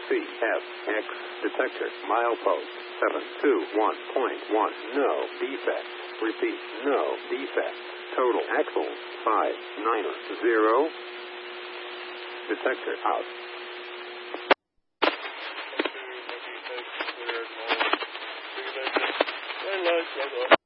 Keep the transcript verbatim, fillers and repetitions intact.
C F X detector milepost seven two one point one. No defect. Repeat, no defect. Total axle five nine zero. Detector out. Very nice.